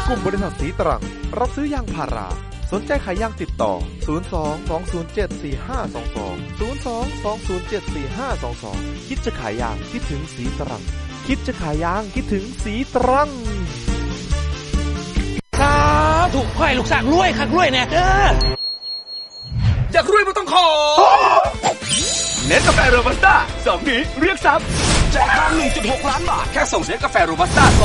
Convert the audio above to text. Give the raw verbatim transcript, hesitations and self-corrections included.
กลุ่มบริษัทสีตรังรับซื้อยางพาราสนใจขายยางติดต่อศูนย์ สอง สอง ศูนย์ เจ็ด สี่ ห้า สอง สอง ศูนย์ สอง สอง ศูนย์ เจ็ด สี่ ห้า สอง สองคิดจะขายยางคิดถึงสีตรังคิดจะขายยางคิดถึงสีตรังครับถูกค่อยลูกสร้างรวยคักรวยแน่เด้ออยากรวยไม่ต้องขอเน็ตกาแฟโรบัสต้าสองนี้เรียกทรัพย์แจกทาง หนึ่งจุดหก ล้านบาทแค่ส่งเน็ตกาแฟโรบัสต้า